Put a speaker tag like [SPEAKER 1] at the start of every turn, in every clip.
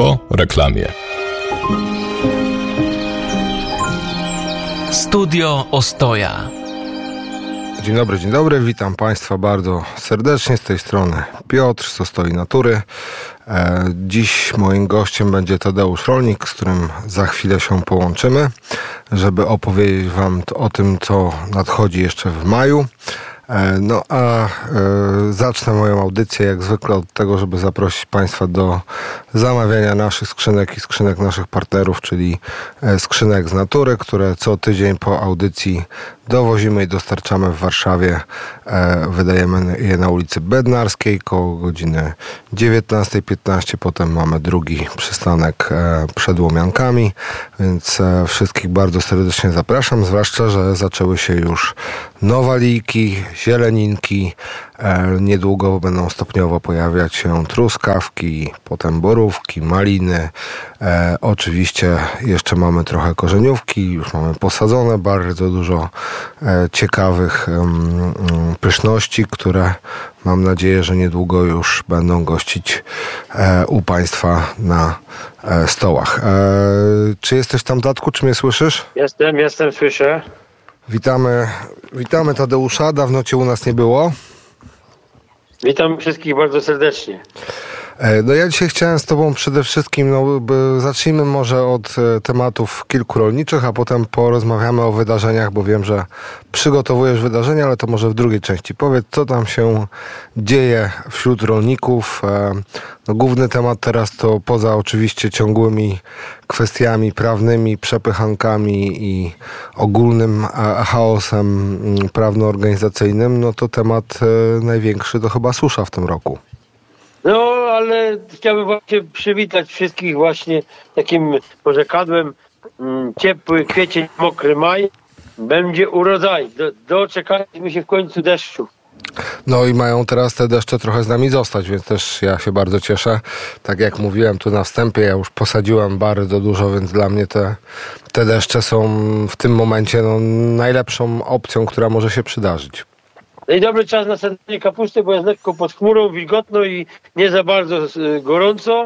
[SPEAKER 1] Po reklamie.
[SPEAKER 2] Studio Ostoja.
[SPEAKER 3] Dzień dobry, witam Państwa bardzo serdecznie. Z tej strony Piotr z Ostoi Natury. Dziś moim gościem będzie Tadeusz Rolnik, z którym za chwilę się połączymy, żeby opowiedzieć Wam o tym, co nadchodzi jeszcze w maju. No a zacznę moją audycję jak zwykle od tego, żeby zaprosić Państwa do zamawiania naszych skrzynek i skrzynek naszych partnerów, czyli skrzynek z natury, które co tydzień po audycji dowozimy i dostarczamy w Warszawie. Wydajemy je na ulicy Bednarskiej koło godziny 19:15. Potem mamy drugi przystanek przed Łomiankami, więc wszystkich bardzo serdecznie zapraszam, zwłaszcza, że zaczęły się już nowalijki, zieleninki. Niedługo będą stopniowo pojawiać się truskawki, potem borówki, maliny. Oczywiście jeszcze mamy trochę korzeniówki, już mamy posadzone bardzo dużo ciekawych pyszności, które mam nadzieję, że niedługo już będą gościć u Państwa na stołach. Czy jesteś tam, Tatku? Czy mnie słyszysz?
[SPEAKER 4] Jestem, słyszę.
[SPEAKER 3] Witamy Tadeusza, dawno Cię u nas nie było.
[SPEAKER 4] Witam wszystkich bardzo serdecznie.
[SPEAKER 3] No ja dzisiaj chciałem z Tobą przede wszystkim, zacznijmy może od tematów kilku rolniczych, a potem porozmawiamy o wydarzeniach, bo wiem, że przygotowujesz wydarzenia, ale to może w drugiej części. Powiedz, co tam się dzieje wśród rolników. No, główny temat teraz to poza oczywiście ciągłymi kwestiami prawnymi, przepychankami i ogólnym chaosem prawno-organizacyjnym, no to temat największy to chyba susza w tym roku.
[SPEAKER 4] No, ale chciałbym właśnie przywitać wszystkich właśnie takim porzekadłem: ciepły kwiecień, mokry maj, będzie urodzaj. Doczekaliśmy się w końcu deszczu.
[SPEAKER 3] No i mają teraz te deszcze trochę z nami zostać, więc też ja się bardzo cieszę. Tak jak mówiłem tu na wstępie, ja już posadziłem bardzo dużo, więc dla mnie te deszcze są w tym momencie najlepszą opcją, która może się przydarzyć.
[SPEAKER 4] No i dobry czas na sadzenie kapusty, bo jest lekko pod chmurą, wilgotno i nie za bardzo gorąco.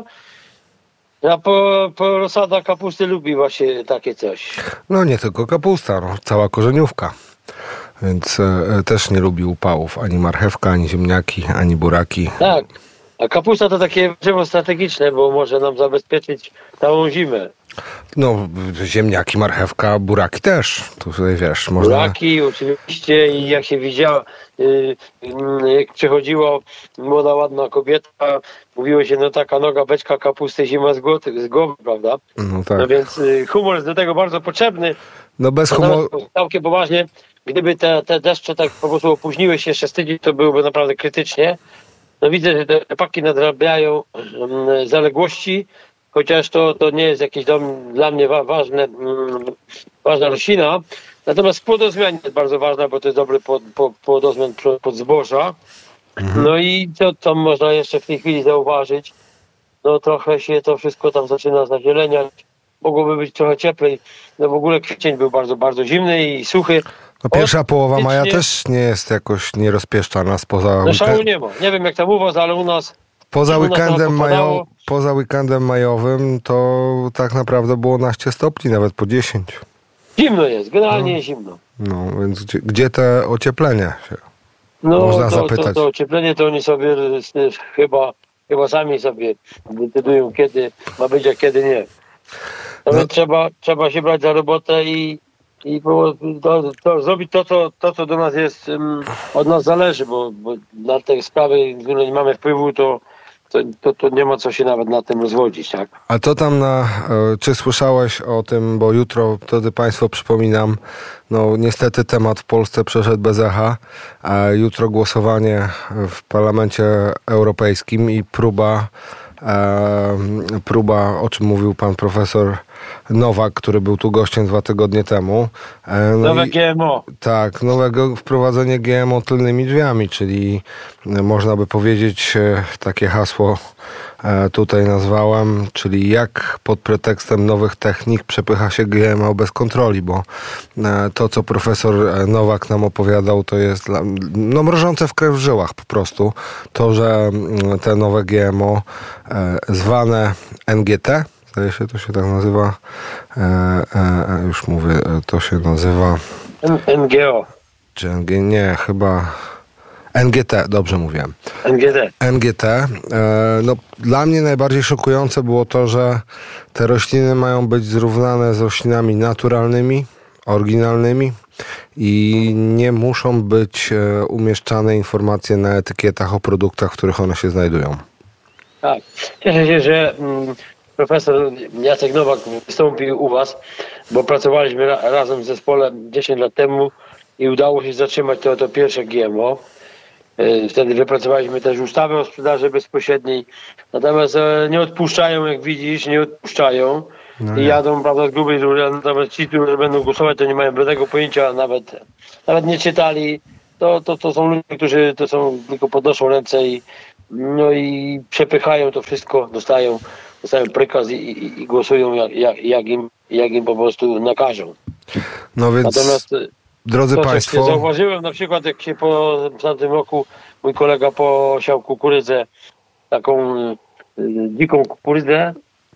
[SPEAKER 4] A rozsada kapusty lubi właśnie takie coś.
[SPEAKER 3] No nie tylko kapusta, cała korzeniówka. Więc też nie lubi upałów ani marchewka, ani ziemniaki, ani buraki.
[SPEAKER 4] Tak, a kapusta to takie drzewo strategiczne, bo może nam zabezpieczyć całą zimę.
[SPEAKER 3] No, ziemniaki, marchewka, buraki też. Tutaj wiesz, można...
[SPEAKER 4] Buraki oczywiście, i jak się widziała, jak przechodziła młoda, ładna kobieta, mówiło się, no taka noga, beczka kapusty, zima z głowy, prawda?
[SPEAKER 3] No tak.
[SPEAKER 4] No więc humor jest do tego bardzo potrzebny.
[SPEAKER 3] No bez humoru...
[SPEAKER 4] Całkiem poważnie, gdyby te deszcze tak po prostu opóźniły się jeszcze z tydzień, to byłoby naprawdę krytycznie. No widzę, że te paki nadrabiają zaległości, chociaż to nie jest jakieś dla mnie ważna roślina. Natomiast płodozmian jest bardzo ważna, bo to jest dobry płodozmian pod zboża. No i co można jeszcze w tej chwili zauważyć? No trochę się to wszystko tam zaczyna zazieleniać. Mogłoby być trochę cieplej. No w ogóle kwiecień był bardzo, bardzo zimny i suchy.
[SPEAKER 3] No pierwsza połowa maja też nie jest jakoś nierozpieszczana spoza...
[SPEAKER 4] No szału nie ma. Nie wiem jak tam u was, ale u nas...
[SPEAKER 3] Poza weekendem majowym to tak naprawdę było naście stopni, nawet po 10.
[SPEAKER 4] Zimno jest, generalnie jest zimno.
[SPEAKER 3] No więc gdzie te ocieplenie się można zapytać?
[SPEAKER 4] To ocieplenie to oni sobie chyba sami sobie decydują, kiedy ma być, a kiedy nie. No więc trzeba się brać za robotę i zrobić to, co do nas jest, od nas zależy, bo na te sprawy, które nie mamy wpływu, to nie ma co się nawet na tym rozwodzić, tak?
[SPEAKER 3] A to tam czy słyszałeś o tym, bo jutro, wtedy Państwu przypominam, no niestety temat w Polsce przeszedł bez echa, a jutro głosowanie w Parlamencie Europejskim i próba, o czym mówił pan profesor Nowak, który był tu gościem 2 tygodnie temu.
[SPEAKER 4] Nowe GMO.
[SPEAKER 3] Tak, nowego wprowadzenie GMO tylnymi drzwiami, czyli można by powiedzieć takie hasło tutaj nazwałem, czyli jak pod pretekstem nowych technik przepycha się GMO bez kontroli, bo to, co profesor Nowak nam opowiadał, to jest mrożące w krew w żyłach po prostu. To, że te nowe GMO zwane NGT, zdaje się, to się tak nazywa, już mówię, to się nazywa
[SPEAKER 4] NGO.
[SPEAKER 3] czy nie, chyba NGT, dobrze mówiłem. NGT. No, dla mnie najbardziej szokujące było to, że te rośliny mają być zrównane z roślinami naturalnymi, oryginalnymi i nie muszą być umieszczane informacje na etykietach o produktach, w których one się znajdują.
[SPEAKER 4] Tak. Cieszę się, że profesor Jacek Nowak wystąpił u was, bo pracowaliśmy razem w zespole 10 lat temu i udało się zatrzymać to pierwsze GMO. Wtedy wypracowaliśmy też ustawę o sprzedaży bezpośredniej. Natomiast nie odpuszczają, jak widzisz, nie odpuszczają. No i jadą, prawda, z grubej rury, natomiast ci, którzy będą głosować, to nie mają żadnego pojęcia, nawet nie czytali. To są ludzie, którzy tylko podnoszą ręce i przepychają to wszystko, dostają prykaz i głosują jak im po prostu nakażą.
[SPEAKER 3] No więc... Natomiast drodzy Państwo,
[SPEAKER 4] zauważyłem na przykład, jak się po tamtym roku mój kolega posiał kukurydzę, taką dziką kukurydzę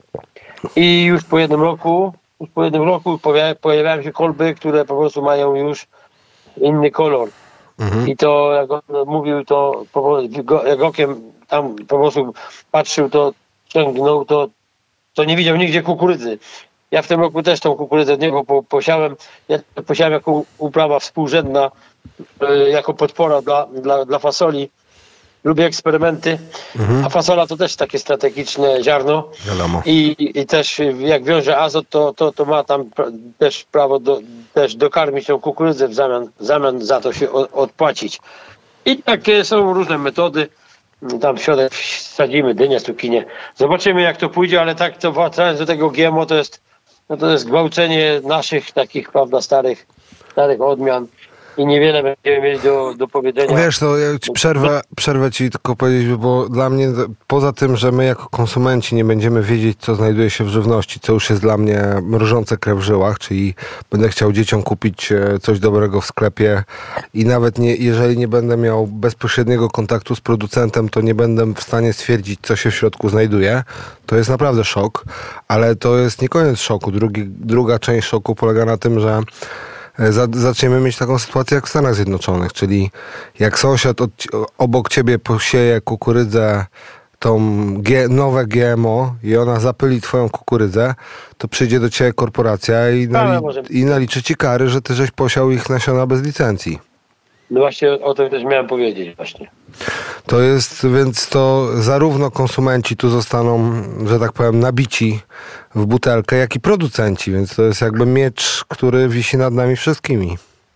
[SPEAKER 4] i już po jednym roku pojawiają się kolby, które po prostu mają już inny kolor. I to, jak on mówił, to jak okiem tam po prostu patrzył, to ciągnął, to nie widział nigdzie kukurydzy. Ja w tym roku też tą kukurydzę od niego posiałem. Ja posiałem jako uprawa współrzędna, jako podpora dla fasoli. Lubię eksperymenty, a fasola to też takie strategiczne ziarno. I też jak wiąże azot, to ma tam też prawo też dokarmić tą kukurydzę w zamian za to się odpłacić. I takie są różne metody. Tam w środek sadzimy dynię, cukinię. Zobaczymy, jak to pójdzie, ale tak to wracając do tego GMO, to jest gwałcenie naszych takich, prawda, starych odmian i niewiele będziemy mieli do powiedzenia.
[SPEAKER 3] Wiesz, to ja ci przerwę ci tylko powiedzieć, bo dla mnie, poza tym, że my jako konsumenci nie będziemy wiedzieć, co znajduje się w żywności, co już jest dla mnie mrożące krew w żyłach, czyli będę chciał dzieciom kupić coś dobrego w sklepie i nawet jeżeli nie będę miał bezpośredniego kontaktu z producentem, to nie będę w stanie stwierdzić, co się w środku znajduje. To jest naprawdę szok, ale to jest nie koniec szoku. Druga część szoku polega na tym, że zaczniemy mieć taką sytuację jak w Stanach Zjednoczonych, czyli jak sąsiad obok ciebie posieje kukurydzę, tą nowe GMO i ona zapyli twoją kukurydzę, to przyjdzie do ciebie korporacja i naliczy ci kary, że ty żeś posiał ich nasiona bez licencji.
[SPEAKER 4] No właśnie o tym też miałem powiedzieć właśnie.
[SPEAKER 3] To jest, więc to zarówno konsumenci tu zostaną, że tak powiem, nabici w butelkę, jak i producenci, więc to jest jakby miecz, który wisi nad nami wszystkimi.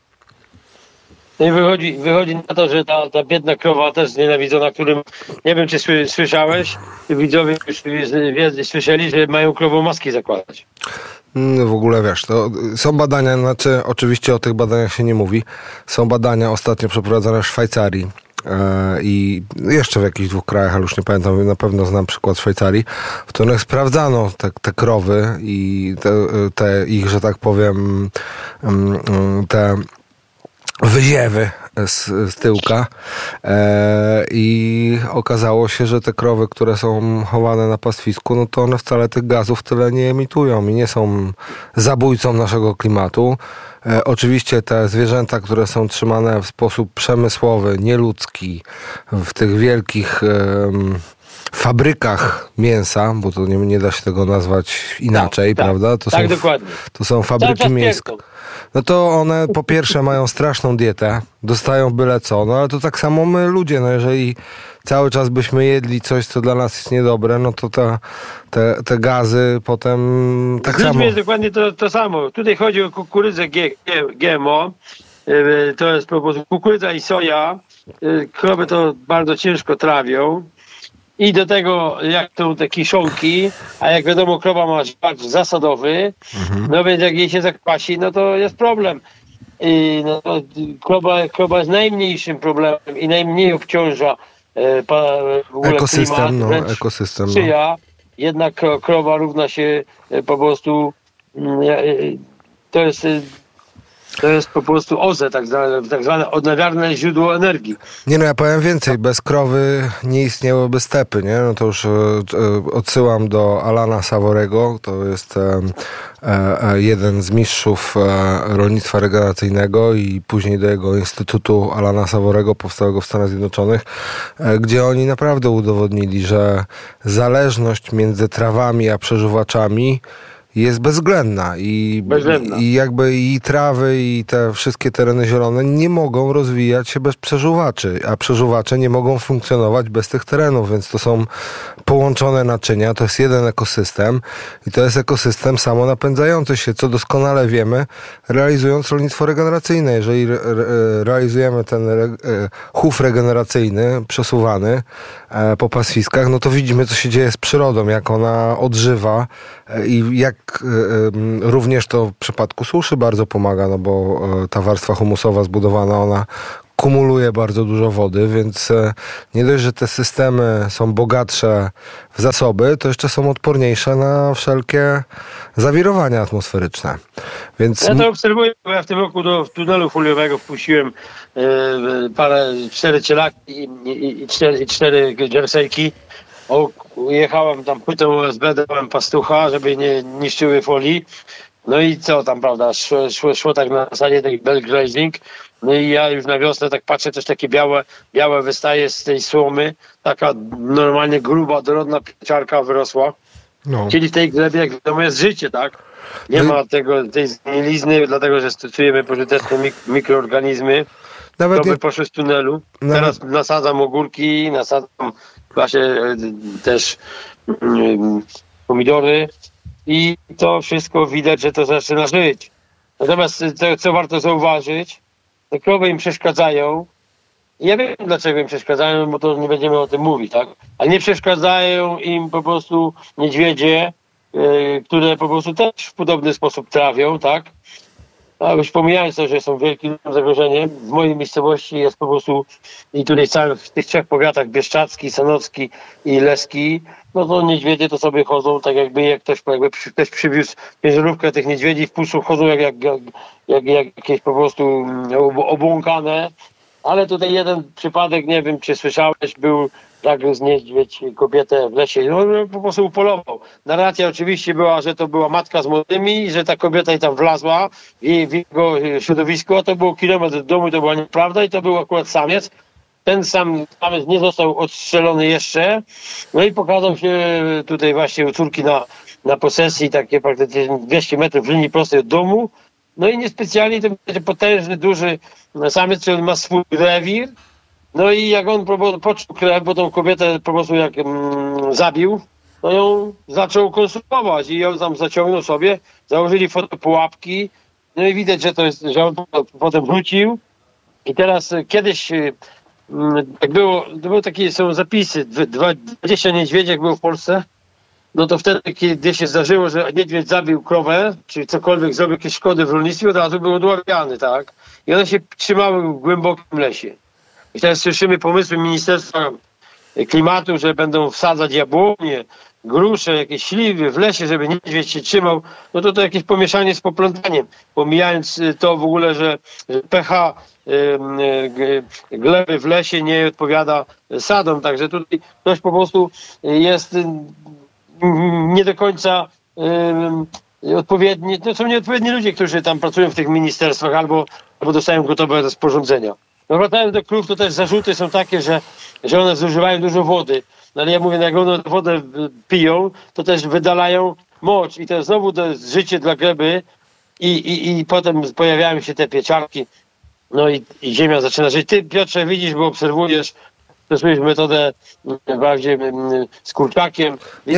[SPEAKER 4] No i wychodzi na to, że ta biedna krowa też znienawidzona, którym, nie wiem, czy słyszałeś, widzowie już słyszeli, że mają krową maski zakładać.
[SPEAKER 3] No w ogóle wiesz, to są badania, oczywiście o tych badaniach się nie mówi. Są badania ostatnio przeprowadzone w Szwajcarii i jeszcze w jakichś 2 krajach, ale już nie pamiętam, na pewno znam przykład Szwajcarii, w których sprawdzano te krowy i te ich, że tak powiem, te wyziewy z tyłka i okazało się, że te krowy, które są chowane na pastwisku, no to one wcale tych gazów tyle nie emitują i nie są zabójcą naszego klimatu. Oczywiście te zwierzęta, które są trzymane w sposób przemysłowy, nieludzki, w tych wielkich fabrykach mięsa, bo to nie da się tego nazwać inaczej,
[SPEAKER 4] tak,
[SPEAKER 3] prawda?
[SPEAKER 4] Dokładnie.
[SPEAKER 3] To są fabryki mięska. No to one po pierwsze mają straszną dietę, dostają byle co, no ale to tak samo my ludzie, no jeżeli cały czas byśmy jedli coś, co dla nas jest niedobre, no to te gazy potem tak samo.
[SPEAKER 4] Jest dokładnie to samo. Tutaj chodzi o kukurydzę GMO, to jest po prostu kukurydza i soja. Krowy to bardzo ciężko trawią i do tego jak są te kiszonki, a jak wiadomo krowa ma żwacz zasadowy, no więc jak jej się zakwasi, no to jest problem. I no, krowa jest najmniejszym problemem i najmniej obciąża w ogóle
[SPEAKER 3] ekosystem,
[SPEAKER 4] klimat,
[SPEAKER 3] ekosystem.
[SPEAKER 4] sprzyja. Jednak krowa równa się po prostu to jest po prostu OZE, tak zwane odnawialne źródło energii.
[SPEAKER 3] Nie no, ja powiem więcej, bez krowy nie istniałyby stepy, nie? No to już odsyłam do Alana Savorego, to jest jeden z mistrzów rolnictwa regeneracyjnego i później do jego Instytutu Alana Savorego powstałego w Stanach Zjednoczonych, gdzie oni naprawdę udowodnili, że zależność między trawami a przeżuwaczami jest bezwzględna i jakby i trawy i te wszystkie tereny zielone nie mogą rozwijać się bez przeżuwaczy, a przeżuwacze nie mogą funkcjonować bez tych terenów, więc to są połączone naczynia, to jest jeden ekosystem i to jest ekosystem samonapędzający się, co doskonale wiemy, realizując rolnictwo regeneracyjne. Jeżeli realizujemy ten chów regeneracyjny przesuwany po pastwiskach, no to widzimy, co się dzieje z przyrodą, jak ona odżywa i jak również to w przypadku suszy bardzo pomaga, no bo ta warstwa humusowa zbudowana, ona kumuluje bardzo dużo wody, więc nie dość, że te systemy są bogatsze w zasoby, to jeszcze są odporniejsze na wszelkie zawirowania atmosferyczne. Więc
[SPEAKER 4] ja to obserwuję, bo ja w tym roku do tunelu foliowego wpuściłem 4 cielaki i 4 jerseyki. Jechałem tam płytą USB, dałem pastucha, żeby nie niszczyły folii. No i co tam, prawda, szło tak na zasadzie taki bell grazing. No i ja już na wiosnę tak patrzę, też takie białe wystaje z tej słomy. Taka normalnie gruba, dorodna pieczarka wyrosła. No. Czyli w tej glebie, jak wiadomo, jest życie, tak? Nie ma tej zgnilizny, dlatego że stosujemy pożyteczne mikroorganizmy. Nawet nie poszły z tunelu. Teraz nasadzam ogórki, nasadzam właśnie też pomidory i to wszystko widać, że to zaczyna żyć. Natomiast to, co warto zauważyć, te krowy im przeszkadzają. Ja wiem, dlaczego im przeszkadzają, bo to nie będziemy o tym mówić, tak? Ale nie przeszkadzają im po prostu niedźwiedzie, które po prostu też w podobny sposób trawią, tak? A już pomijając to, że są wielkim zagrożeniem, w mojej miejscowości jest po prostu i tutaj w tych 3 powiatach, Bieszczadzki, Sanocki i Leski, no to niedźwiedzie to sobie chodzą tak jakby ktoś przywiózł ciężarówkę tych niedźwiedzi, w puszczu chodzą jak jakieś po prostu obłąkane. Ale tutaj jeden przypadek, nie wiem czy słyszałeś, był zagryzł niedźwiedź kobietę w lesie, no po prostu upolował. Narracja oczywiście była, że to była matka z młodymi, że ta kobieta i tam wlazła w jego środowisko, a to było kilometr od domu, to była nieprawda i to był akurat samiec. Ten samiec nie został odstrzelony jeszcze, no i pokazał się tutaj właśnie u córki na posesji, takie praktycznie 200 metrów w linii prostej od domu. No i niespecjalnie to będzie potężny, duży samiec, czyli on ma swój rewir. No i jak on poczuł krew, bo tą kobietę po prostu jak zabił, no ją zaczął konsumować i ją tam zaciągnął sobie, założyli fotopułapki, no i widać, że on potem wrócił i teraz kiedyś jak było takie, są zapisy, 20 niedźwiedzi jak było w Polsce, no to wtedy, kiedy się zdarzyło, że niedźwiedź zabił krowę, czy cokolwiek zrobił jakieś szkody w rolnictwie, od razu był odławiany, tak? I one się trzymały w głębokim lesie. I teraz słyszymy pomysły Ministerstwa Klimatu, że będą wsadzać jabłonie, grusze, jakieś śliwy w lesie, żeby niedźwiedź się trzymał. No to jakieś pomieszanie z poplątaniem. Pomijając to w ogóle, że pH gleby w lesie nie odpowiada sadom. Także tutaj ktoś po prostu jest nie do końca odpowiedni. To są nieodpowiedni ludzie, którzy tam pracują w tych ministerstwach albo dostają gotowe rozporządzenia. No wracając do krów, to też zarzuty są takie, że one zużywają dużo wody. No ale ja mówię, jak one wodę piją, to też wydalają mocz i to znowu to jest życie dla gleby i potem pojawiają się te pieczarki, no i ziemia zaczyna żyć. Ty, Piotrze, widzisz, bo obserwujesz
[SPEAKER 3] Nie,
[SPEAKER 4] z kurczakiem.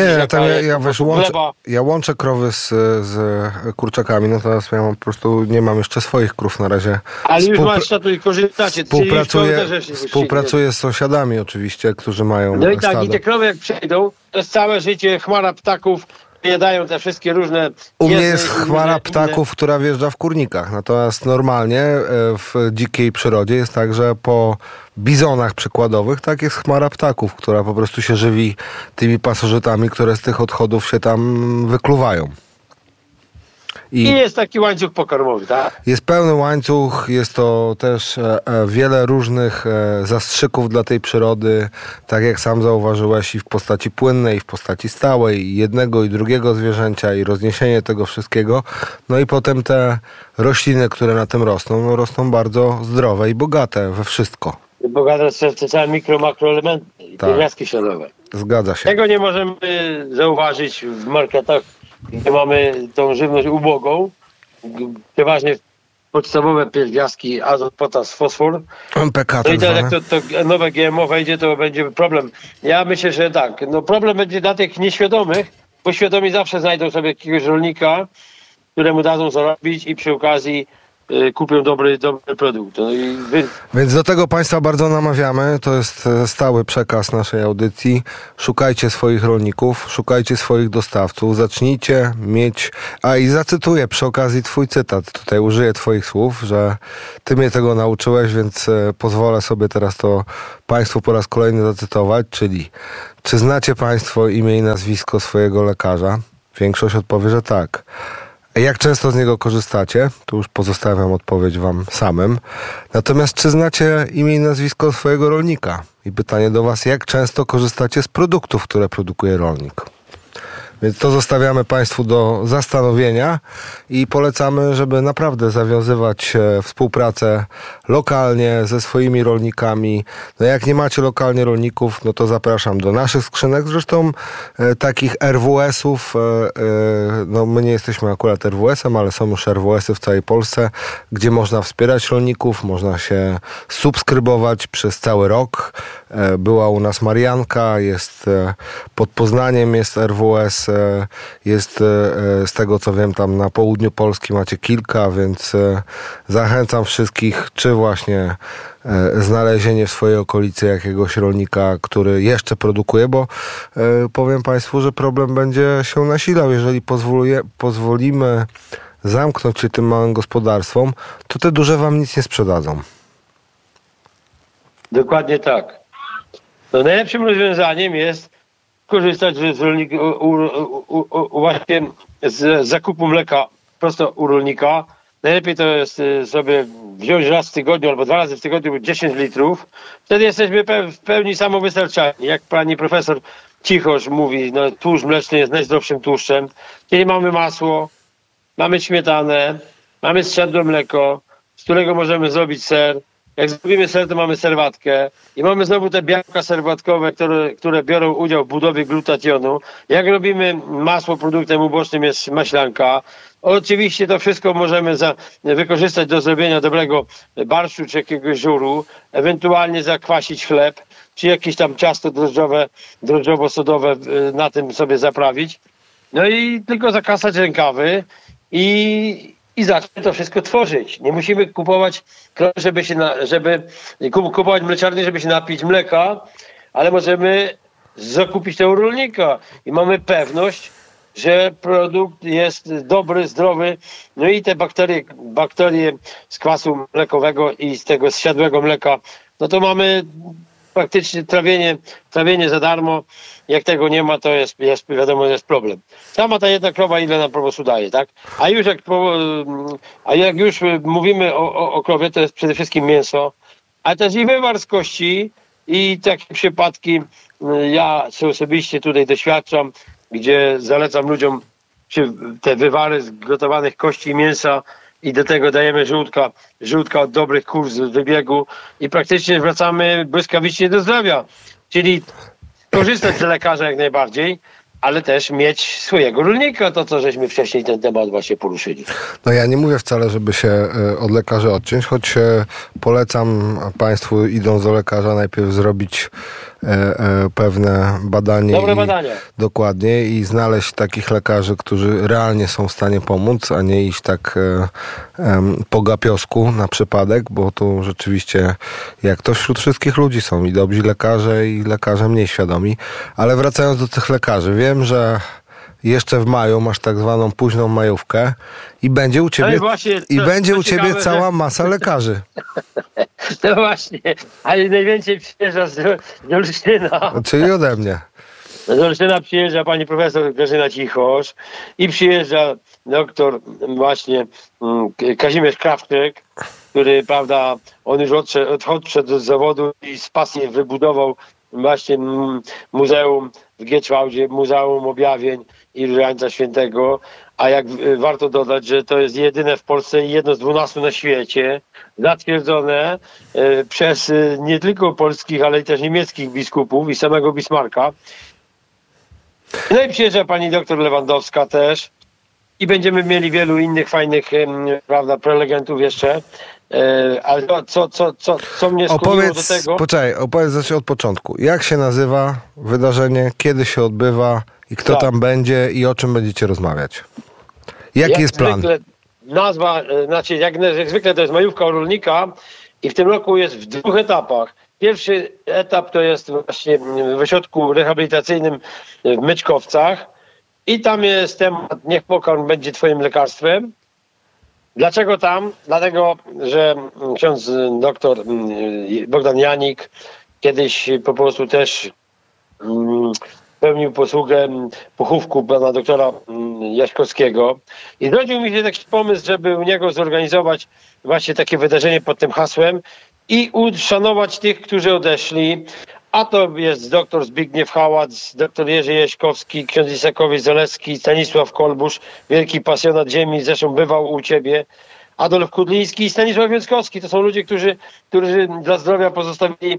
[SPEAKER 3] Ja łączę krowy z kurczakami, natomiast ja po prostu nie mam jeszcze swoich krów na razie.
[SPEAKER 4] Ale już masz tu i korzystacie.
[SPEAKER 3] Współpracuję z sąsiadami oczywiście, którzy mają
[SPEAKER 4] No i tak,
[SPEAKER 3] stado.
[SPEAKER 4] i te krowy jak przejdą, to jest całe życie chmara ptaków, jadają te wszystkie różne...
[SPEAKER 3] U mnie jest chmara ptaków, która wjeżdża w kurnikach. Natomiast normalnie w dzikiej przyrodzie jest tak, że po bizonach przykładowych tak jest chmara ptaków, która po prostu się żywi tymi pasożytami, które z tych odchodów się tam wykluwają.
[SPEAKER 4] I jest taki łańcuch pokarmowy, tak?
[SPEAKER 3] Jest pełny łańcuch, jest to też wiele różnych zastrzyków dla tej przyrody, tak jak sam zauważyłeś, i w postaci płynnej, i w postaci stałej, i jednego i drugiego zwierzęcia, i rozniesienie tego wszystkiego. No i potem te rośliny, które na tym rosną, no rosną bardzo zdrowe i bogate we wszystko.
[SPEAKER 4] Bogate w całe makroelementy i pierwiastki śladowe.
[SPEAKER 3] Zgadza się.
[SPEAKER 4] Tego nie możemy zauważyć w marketach, gdzie mamy tą żywność ubogą. Przeważnie podstawowe pierwiastki, azot, potas, fosfor.
[SPEAKER 3] MPK
[SPEAKER 4] No i
[SPEAKER 3] tak
[SPEAKER 4] jak to nowe GMO wejdzie, to będzie problem. Ja myślę, że tak. No problem będzie dla tych nieświadomych, bo świadomi zawsze znajdą sobie jakiegoś rolnika, któremu dadzą zarobić i przy okazji kupią dobry produkt. No i
[SPEAKER 3] Więc do tego Państwa bardzo namawiamy. To jest stały przekaz naszej audycji. Szukajcie swoich rolników, szukajcie swoich dostawców, zacznijcie mieć... i zacytuję przy okazji twój cytat. Tutaj użyję twoich słów, że ty mnie tego nauczyłeś, więc pozwolę sobie teraz to Państwu po raz kolejny zacytować, czyli: czy znacie Państwo imię i nazwisko swojego lekarza? Większość odpowie, że tak. Jak często z niego korzystacie? Tu już pozostawiam odpowiedź wam samym. Natomiast czy znacie imię i nazwisko swojego rolnika? I pytanie do was, jak często korzystacie z produktów, które produkuje rolnik? Więc to zostawiamy Państwu do zastanowienia i polecamy, żeby naprawdę zawiązywać współpracę lokalnie ze swoimi rolnikami. No jak nie macie lokalnie rolników, no to zapraszam do naszych skrzynek. Zresztą takich RWS-ów, no my nie jesteśmy akurat RWS-em, ale są już RWS-y w całej Polsce, gdzie można wspierać rolników, można się subskrybować przez cały rok. Była u nas Marianka, jest pod Poznaniem, jest RWS, jest z tego co wiem tam na południu Polski macie kilka, więc zachęcam wszystkich, czy właśnie znalezienie w swojej okolicy jakiegoś rolnika, który jeszcze produkuje, bo powiem Państwu, że problem będzie się nasilał, jeżeli pozwolimy zamknąć się tym małym gospodarstwom, to te duże wam nic nie sprzedadzą.
[SPEAKER 4] Dokładnie tak. No najlepszym rozwiązaniem jest korzystać właśnie z zakupu mleka prosto u rolnika. Najlepiej to jest sobie wziąć raz w tygodniu albo 2 razy w tygodniu 10 litrów. Wtedy jesteśmy w pełni samowystarczalni. Jak pani profesor Cichosz mówi, no, tłuszcz mleczny jest najzdrowszym tłuszczem. Czyli mamy masło, mamy śmietanę, mamy strzępłe mleko, z którego możemy zrobić ser. Jak zrobimy ser, to mamy serwatkę i mamy znowu te białka serwatkowe, które biorą udział w budowie glutationu. Jak robimy masło, produktem ubocznym jest maślanka. Oczywiście to wszystko możemy wykorzystać do zrobienia dobrego barszczu czy jakiegoś żuru, ewentualnie zakwasić chleb, czy jakieś tam ciasto drożdżowo-sodowe na tym sobie zaprawić. No i tylko zakasać rękawy i zacząć to wszystko tworzyć. Nie musimy kupować kupować mleczarni, żeby się napić mleka, ale możemy zakupić to u rolnika i mamy pewność, że produkt jest dobry, zdrowy. No i te bakterie z kwasu mlekowego i z tego zsiadłego mleka, no to mamy praktycznie trawienie za darmo. Jak tego nie ma, to jest wiadomo, jest problem. Sama ta jedna krowa ile nam po prostu daje, tak? A jak już mówimy o krowie, to jest przede wszystkim mięso, ale też i wywar z kości i takie przypadki ja osobiście tutaj doświadczam, gdzie zalecam ludziom te wywary z gotowanych kości i mięsa i do tego dajemy żółtka od dobrych kur z wybiegu i praktycznie wracamy błyskawicznie do zdrowia. Czyli korzystać z lekarza jak najbardziej, ale też mieć swojego rolnika, to co żeśmy wcześniej ten temat właśnie poruszyli.
[SPEAKER 3] No ja nie mówię wcale, żeby się od lekarzy odciąć, choć polecam Państwu, idąc do lekarza, najpierw zrobić pewne badanie.
[SPEAKER 4] Dobre badania.
[SPEAKER 3] Dokładnie, i znaleźć takich lekarzy, którzy realnie są w stanie pomóc, a nie iść tak po gapiosku na przypadek, bo tu rzeczywiście, jak to wśród wszystkich ludzi są i dobrzy lekarze, i lekarze mniej świadomi. Ale wracając do tych lekarzy, wiem, że jeszcze w maju masz tak zwaną późną majówkę i będzie u ciebie,
[SPEAKER 4] ciekawe,
[SPEAKER 3] cała masa lekarzy.
[SPEAKER 4] No właśnie, ale najwięcej przyjeżdża z Olsztyna.
[SPEAKER 3] Czyli ode mnie.
[SPEAKER 4] Z Olsztyna przyjeżdża pani profesor Grażyna Cichosz i przyjeżdża doktor właśnie Kazimierz Krawczyk, który, prawda, on już odszedł z zawodu i z pasji wybudował właśnie muzeum w Gieczwałdzie, Muzeum Objawień i Różańca Świętego, a jak warto dodać, że to jest jedyne w Polsce i jedno z 12 na świecie, zatwierdzone przez nie tylko polskich, ale i też niemieckich biskupów i samego Bismarcka. No i przyjeżdża pani doktor Lewandowska też i będziemy mieli wielu innych fajnych, prawda, prelegentów jeszcze. Ale co mnie skłoniło do tego?
[SPEAKER 3] Opowiedz od początku. Jak się nazywa wydarzenie, kiedy się odbywa i kto tam będzie i o czym będziecie rozmawiać? Jaki jest plan?
[SPEAKER 4] Nazwa, znaczy jak zwykle to jest majówka u rolnika i w tym roku jest w 2 etapach. Pierwszy etap to jest właśnie w ośrodku rehabilitacyjnym w Myczkowcach i tam jest temat Niech pokarm będzie twoim lekarstwem. Dlaczego tam? Dlatego, że ksiądz doktor Bogdan Janik kiedyś po prostu też pełnił posługę pochówku pana doktora Jaśkowskiego i zrodził mi się taki pomysł, żeby u niego zorganizować właśnie takie wydarzenie pod tym hasłem i uszanować tych, którzy odeszli. A to jest doktor Zbigniew Hałac, doktor Jerzy Jaśkowski, ksiądz Isakowicz-Zalewski, Stanisław Kolbusz, wielki pasjonat ziemi, zresztą bywał u ciebie, Adolf Kudliński i Stanisław Wiąckowski. To są ludzie, którzy dla zdrowia pozostawili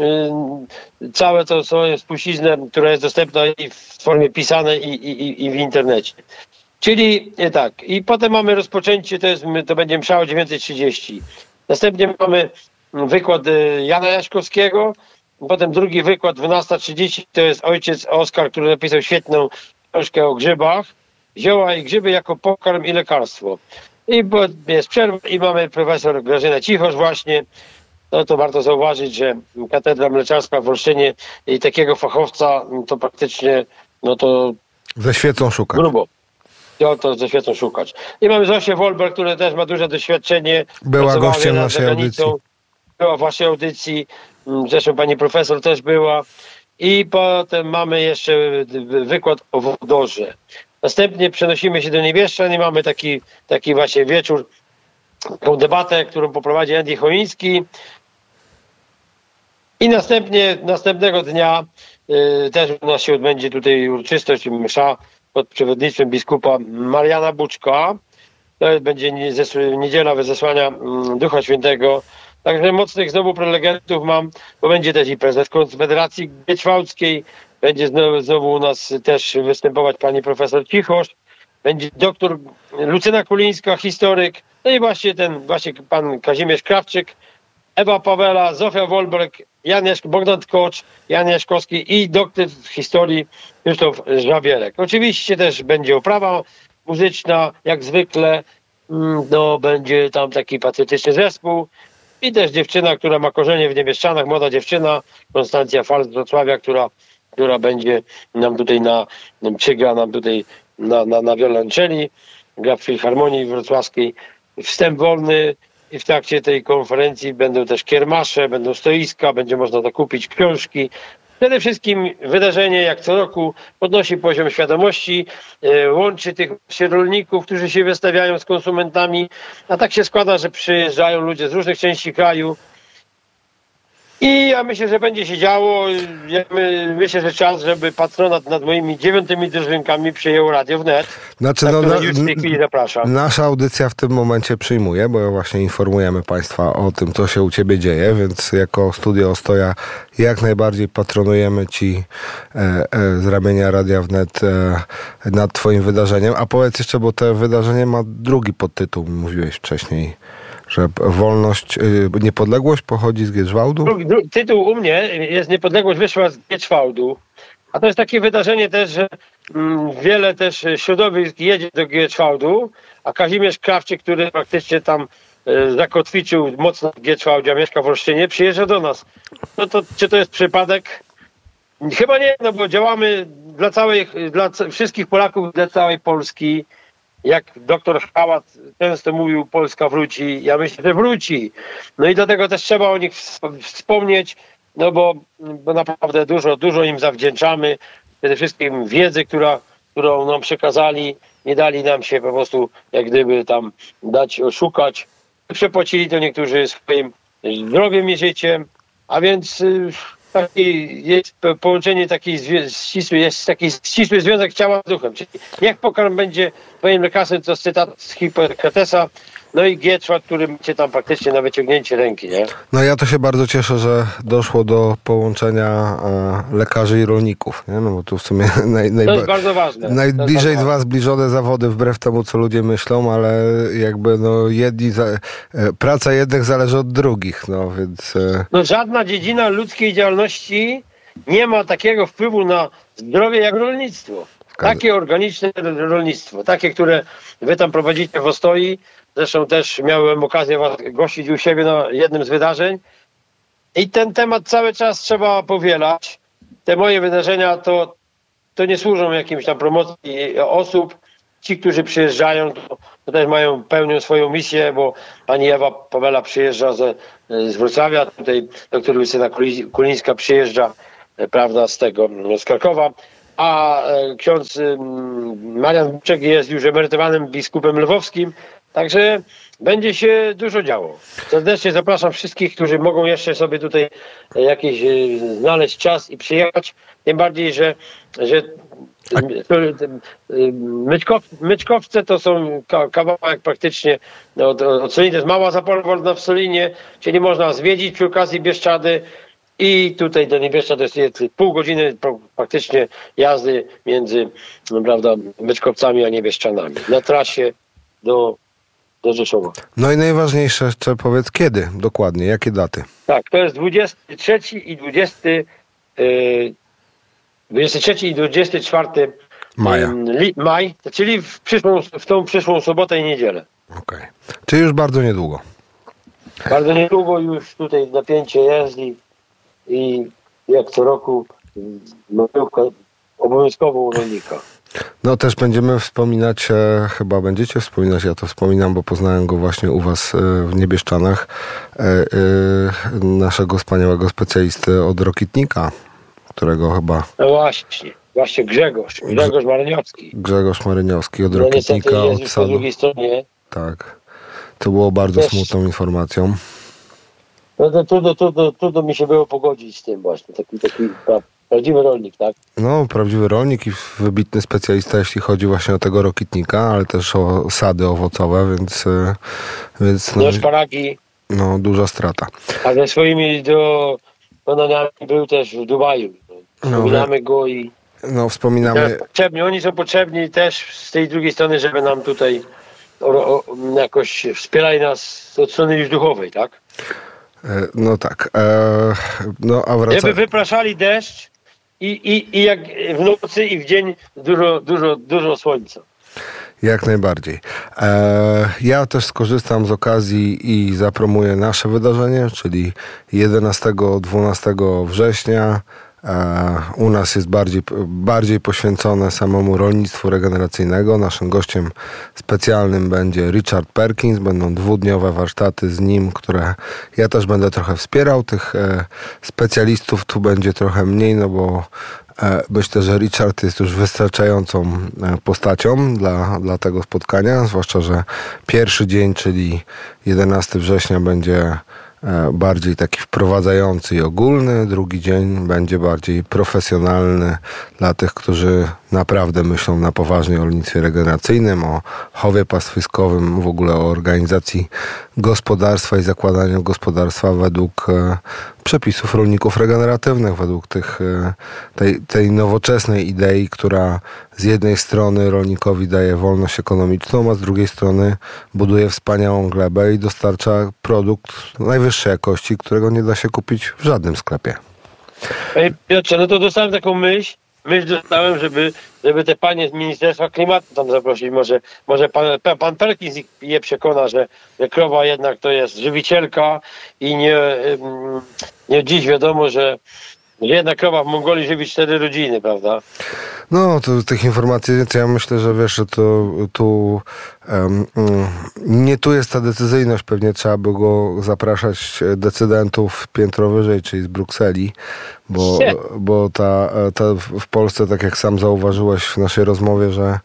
[SPEAKER 4] całe to swoją spuściznę, która jest dostępna i w formie pisanej i w internecie. Czyli tak, i potem mamy rozpoczęcie, to będzie msza o 9:30. Następnie mamy wykład Jana Jaśkowskiego, potem drugi wykład 12:30, to jest ojciec Oskar, który napisał świetną książkę o grzybach, zioła i grzyby jako pokarm i lekarstwo. I jest przerwa i mamy profesor Grażynę Cichosz właśnie. No to warto zauważyć, że Katedra Mleczarska w Olsztynie i takiego fachowca to praktycznie, no to
[SPEAKER 3] ze świecą szukać.
[SPEAKER 4] Grubo. To ze świecą szukać. I mamy Zosię Wolber, która też ma duże doświadczenie.
[SPEAKER 3] Była gościem naszej audycji.
[SPEAKER 4] Była w waszej audycji. Zresztą pani profesor też była. I potem mamy jeszcze wykład o wodorze. Następnie przenosimy się do Niebieszczan i mamy taki właśnie wieczór, taką debatę, którą poprowadzi Andy Choiński. I następnego dnia też u nas się odbędzie tutaj uroczystość, msza pod przewodnictwem biskupa Mariana Buczka. To będzie niedziela wezesłania Ducha Świętego. Także mocnych znowu prelegentów mam, bo będzie też i prezes Konfederacji Gieczwałdzkiej, będzie znowu u nas też występować pani profesor Cichosz, będzie doktor Lucyna Kulińska, historyk, no i właśnie pan Kazimierz Krawczyk, Ewa Pawela, Zofia Wolberg, Bogdan Tkocz, Jan Jaśkowski i doktor historii Krzysztof Żawierek. Oczywiście też będzie oprawa muzyczna, jak zwykle, no będzie tam taki patriotyczny zespół i też dziewczyna, która ma korzenie w Niebieszczanach, młoda dziewczyna, Konstancja Fal z Wrocławia, która będzie nam tutaj przygra nam tutaj na wiolonczeli, gra w Filharmonii Wrocławskiej. Wstęp wolny i w trakcie tej konferencji będą też kiermasze, będą stoiska, będzie można dokupić książki. Przede wszystkim wydarzenie, jak co roku, podnosi poziom świadomości, łączy tych rolników, którzy się wystawiają z konsumentami, a tak się składa, że przyjeżdżają ludzie z różnych części kraju I ja myślę, że będzie się działo. Myślę, że czas, żeby patronat nad moimi 9 drużynkami przyjął Radio Wnet.
[SPEAKER 3] Znaczy,
[SPEAKER 4] już w tej chwili zapraszam.
[SPEAKER 3] Nasza audycja w tym momencie przyjmuje, bo właśnie informujemy Państwa o tym, co się u Ciebie dzieje, więc jako Studio Ostoja jak najbardziej patronujemy Ci z ramienia Radia Wnet nad Twoim wydarzeniem. A powiedz jeszcze, bo to wydarzenie ma drugi podtytuł, mówiłeś wcześniej, że wolność, niepodległość pochodzi z Gieczwałdu?
[SPEAKER 4] Tytuł u mnie jest Niepodległość wyszła z Gieczwałdu. A to jest takie wydarzenie też, że wiele też środowisk jedzie do Gieczwałdu, a Kazimierz Krawczyk, który praktycznie tam zakotwiczył mocno w Gieczwałdzie, a mieszka w Olsztynie, przyjeżdża do nas. No to czy to jest przypadek? Chyba nie, no bo działamy dla wszystkich Polaków, dla całej Polski. Jak doktor Hałat często mówił, Polska wróci. Ja myślę, że wróci. No i dlatego też trzeba o nich wspomnieć, no bo naprawdę dużo im zawdzięczamy. Przede wszystkim wiedzy, którą nam przekazali, nie dali nam się po prostu jak gdyby tam dać oszukać. Przepłacili to niektórzy swoim zdrowiem i życiem, a więc jest połączenie jest taki ścisły związek ciała z duchem. Czyli niech pokarm będzie twoim lekarzem, to cytat z Hipokratesa, no i Gieczwałd, który macie tam praktycznie na wyciągnięcie ręki, nie?
[SPEAKER 3] No ja to się bardzo cieszę, że doszło do połączenia lekarzy i rolników, nie? No bo tu w sumie
[SPEAKER 4] to jest bardzo ważne.
[SPEAKER 3] Najbliżej dwa zbliżone zawody wbrew temu, co ludzie myślą, ale jakby praca jednych zależy od drugich, no więc...
[SPEAKER 4] No żadna dziedzina ludzkiej działalności nie ma takiego wpływu na zdrowie jak rolnictwo. Takie organiczne rolnictwo, takie, które wy tam prowadzicie w Ostoi. Zresztą też miałem okazję was gościć u siebie na jednym z wydarzeń. I ten temat cały czas trzeba powielać. Te moje wydarzenia to nie służą jakimś tam promocji osób. Ci, którzy przyjeżdżają, to też pełnią swoją misję, bo pani Ewa Pawela przyjeżdża z Wrocławia, tutaj doktor Lucyna Kulińska przyjeżdża, prawda, z Krakowa, a ksiądz Marian Buczek jest już emerytowanym biskupem lwowskim, także będzie się dużo działo. Serdecznie zapraszam wszystkich, którzy mogą jeszcze sobie tutaj jakiś znaleźć czas i przyjechać, tym bardziej, że Myczkowce to są kawałek praktycznie od Soliny, to jest mała zapora wodna w Solinie, czyli można zwiedzić przy okazji Bieszczady i tutaj do Niebieszczad to jest pół godziny praktycznie jazdy między, prawda, Myczkowcami a Niebieszczanami na trasie do Rzeszowa. No
[SPEAKER 3] i najważniejsze jeszcze powiedz kiedy dokładnie, jakie daty?
[SPEAKER 4] Tak, to jest 23 i 24
[SPEAKER 3] maja.
[SPEAKER 4] Maj, czyli w tą przyszłą sobotę i niedzielę.
[SPEAKER 3] Okej. Czyli już bardzo niedługo.
[SPEAKER 4] Bardzo niedługo już tutaj napięcie jest i jak co roku obowiązkowo u rolnika.
[SPEAKER 3] No też będziemy wspominać, chyba będziecie wspominać, ja to wspominam, bo poznałem go właśnie u was w Niebieszczanach, naszego wspaniałego specjalisty od Rokitnika, którego chyba...
[SPEAKER 4] No właśnie Grzegorz Maryniowski.
[SPEAKER 3] Grzegorz Maryniowski od Rokitnika,
[SPEAKER 4] od sadu. Po drugiej stronie.
[SPEAKER 3] Tak, to było bardzo smutną informacją.
[SPEAKER 4] No to trudno mi się było pogodzić z tym właśnie, taki prawdziwy rolnik, tak?
[SPEAKER 3] No, prawdziwy rolnik i wybitny specjalista, jeśli chodzi właśnie o tego Rokitnika, ale też o sady owocowe, więc
[SPEAKER 4] no, szparagi.
[SPEAKER 3] No, duża strata.
[SPEAKER 4] A ze swoimi dokonaniami był też w Dubaju. Wspominamy go i...
[SPEAKER 3] No, wspominamy...
[SPEAKER 4] Oni są potrzebni też z tej drugiej strony, żeby nam tutaj jakoś wspierali nas od strony już duchowej, tak?
[SPEAKER 3] No tak. No, a
[SPEAKER 4] żeby wypraszali deszcz i jak w nocy i w dzień dużo słońca.
[SPEAKER 3] Jak najbardziej. Ja też skorzystam z okazji i zapromuję nasze wydarzenie, czyli 11-12 września. U nas jest bardziej poświęcone samemu rolnictwu regeneracyjnego. Naszym gościem specjalnym będzie Richard Perkins. Będą 2-dniowe warsztaty z nim, które ja też będę trochę wspierał. Tych specjalistów tu będzie trochę mniej, no bo myślę, że Richard jest już wystarczającą postacią dla tego spotkania, zwłaszcza, że pierwszy dzień, czyli 11 września będzie bardziej taki wprowadzający i ogólny, drugi dzień będzie bardziej profesjonalny dla tych, którzy naprawdę myślą na poważnie o rolnictwie regeneracyjnym, o chowie pastwiskowym, w ogóle o organizacji gospodarstwa i zakładaniu gospodarstwa według przepisów rolników regeneratywnych, według tej nowoczesnej idei, która z jednej strony rolnikowi daje wolność ekonomiczną, a z drugiej strony buduje wspaniałą glebę i dostarcza produkt najwyższej jakości, którego nie da się kupić w żadnym sklepie.
[SPEAKER 4] Panie Piotrze, no to dostałem taką myśl dostałem, żeby te panie z Ministerstwa Klimatu tam zaprosić. Może pan Perkins je przekona, że krowa jednak to jest żywicielka i nie dziś wiadomo, że jedna krowa w Mongolii żywi 4 rodziny, prawda?
[SPEAKER 3] No, to tych informacji, to ja myślę, że wiesz, że nie tu jest ta decyzyjność. Pewnie trzeba by go zapraszać decydentów piętro wyżej, czyli z Brukseli, bo w Polsce, tak jak sam zauważyłeś w naszej rozmowie, że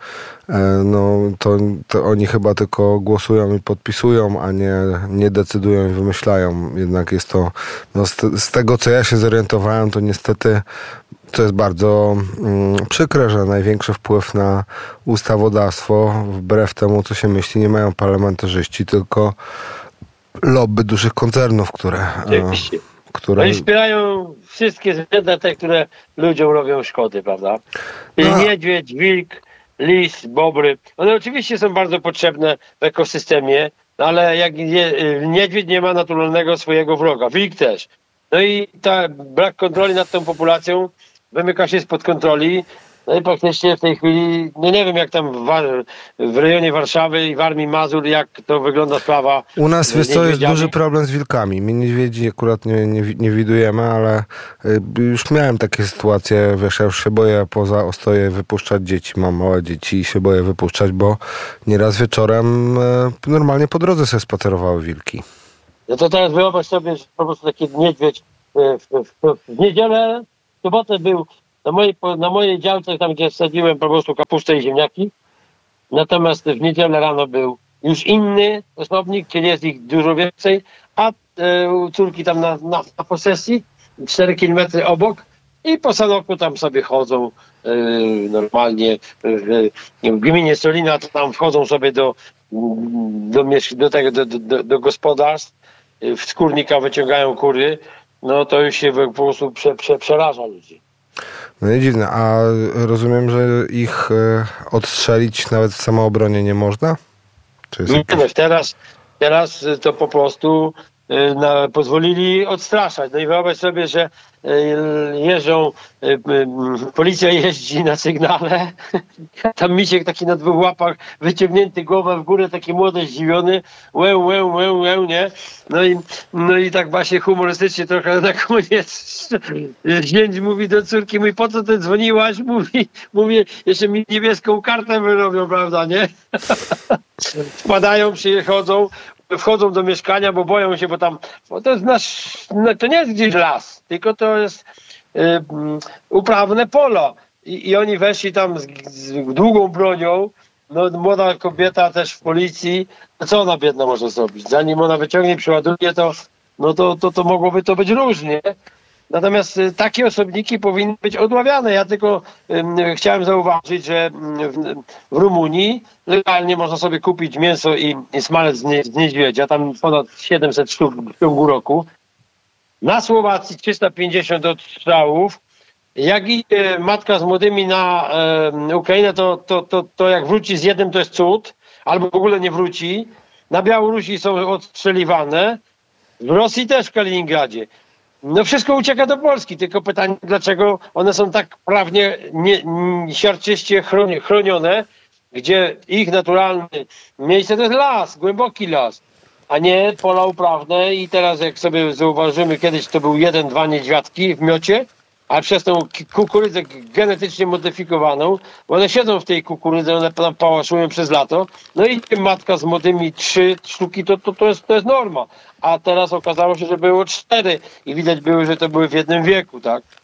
[SPEAKER 3] to oni chyba tylko głosują i podpisują, a nie decydują i wymyślają. Jednak jest to, z tego co ja się zorientowałem, to niestety to jest bardzo przykre, że największy wpływ na ustawodawstwo, wbrew temu co się myśli, nie mają parlamentarzyści, tylko lobby dużych koncernów, które
[SPEAKER 4] Oni wspierają wszystkie zwierzęta, te, które ludziom robią szkody, prawda? Niedźwiedź, wilk, lis, bobry. One oczywiście są bardzo potrzebne w ekosystemie, ale jak niedźwiedź nie ma naturalnego swojego wroga, wilk też. No i brak kontroli nad tą populacją wymyka się spod kontroli. No i praktycznie w tej chwili, nie wiem jak tam w rejonie Warszawy i w Armii Mazur, jak to wygląda sprawa.
[SPEAKER 3] U nas, wiesz co, jest duży problem z wilkami. My niedźwiedzi akurat nie widujemy, ale już miałem takie sytuacje, wiesz, ja już się boję poza Ostoje wypuszczać dzieci. Mam małe dzieci i się boję wypuszczać, bo nieraz wieczorem normalnie po drodze sobie spacerowały wilki.
[SPEAKER 4] No to teraz wyobraź sobie, że po prostu taki niedźwiedź w niedzielę, w sobotę był na mojej działce, tam gdzie sadziłem po prostu kapustę i ziemniaki. Natomiast w niedzielę rano był już inny osobnik, czyli jest ich dużo więcej, a u córki tam na posesji, 4 km obok, i po Sanoku tam sobie chodzą normalnie. W gminie Solina to tam wchodzą sobie do gospodarstw, w skórnika wyciągają kury. No to już się po prostu przeraża ludzi.
[SPEAKER 3] No nie dziwne, a rozumiem, że ich odstrzelić nawet w samoobronie nie można?
[SPEAKER 4] Teraz to po prostu pozwolili odstraszać. No i wyobraź sobie, że policja jeździ na sygnale, tam misiek taki na 2 łapach, wyciągnięty głowę w górę, taki młody, zdziwiony, łę, nie? No i tak właśnie humorystycznie trochę na koniec zięć mówi do córki, po co ty dzwoniłaś? Mówi, jeszcze mi niebieską kartę wyrobią, prawda, nie? Wpadają, wchodzą do mieszkania, bo boją się, bo to jest to nie jest gdzieś las, tylko to jest uprawne polo. I oni weszli tam z długą bronią. No, młoda kobieta też w policji. No co ona biedna może zrobić? Zanim ona wyciągnie, przeładuje to mogłoby to być różnie. Natomiast takie osobniki powinny być odławiane. Ja tylko chciałem zauważyć, że w Rumunii legalnie można sobie kupić mięso i smalec z niedźwiedzia, tam ponad 700 sztuk w ciągu roku. Na Słowacji 350 odstrzałów. Jak idzie matka z młodymi na Ukrainę, to jak wróci z jednym, to jest cud, albo w ogóle nie wróci. Na Białorusi są odstrzeliwane, w Rosji też, w Kaliningradzie. No wszystko ucieka do Polski, tylko pytanie, dlaczego one są tak prawnie siarczyście chronione, gdzie ich naturalne miejsce to jest las, głęboki las, a nie pola uprawne. I teraz jak sobie zauważymy, kiedyś to był 1-2 niedźwiadki w miocie, a przez tą kukurydzę genetycznie modyfikowaną, bo one siedzą w tej kukurydze, one tam pałaszują przez lato, no i matka z młodymi 3 sztuki, to jest norma. A teraz okazało się, że było 4 i widać było, że to były w jednym wieku, tak?